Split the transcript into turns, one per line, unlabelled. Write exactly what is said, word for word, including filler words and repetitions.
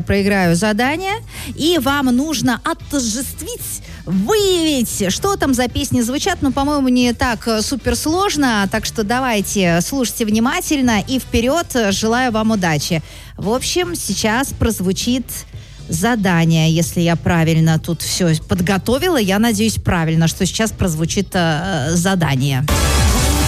проиграю задание, и вам нужно отождествить, выявить, что там за песни звучат. Ну, по-моему, не так суперсложно, так что давайте, слушайте внимательно и вперед. Желаю вам удачи. В общем, сейчас прозвучит задание, если я правильно тут все подготовила. Я надеюсь, правильно, что сейчас прозвучит э, задание.